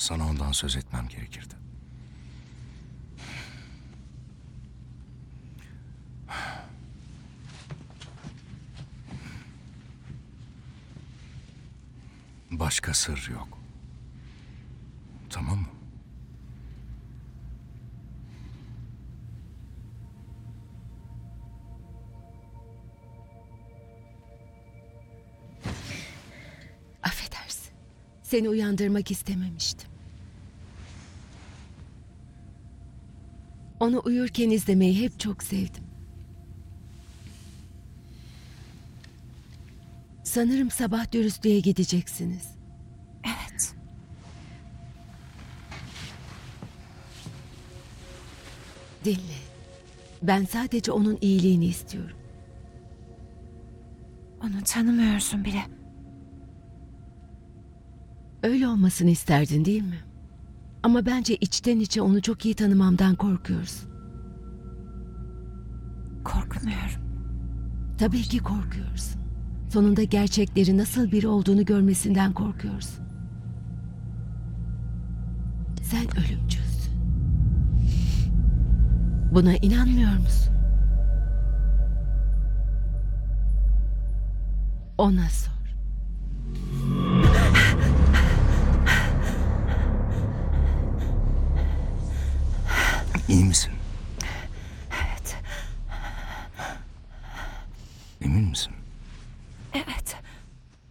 Sana ondan söz etmem gerekirdi. Başka sır yok. Tamam mı? Affedersin. Seni uyandırmak istememiştim. Onu uyurken izlemeyi hep çok sevdim. Sanırım sabah dürüstlüğe gideceksiniz. Evet. Dinle. Ben sadece onun iyiliğini istiyorum. Onu tanımıyorsun bile. Öyle olmasını isterdin değil mi? Ama bence içten içe onu çok iyi tanımamdan korkuyorsun. Korkmuyorum. Tabii ki korkuyorsun. Sonunda gerçekleri nasıl biri olduğunu görmesinden korkuyorsun. Sen ölümcülsün. Buna inanmıyor musun? Ona sor. İyi misin? Evet. Emin misin?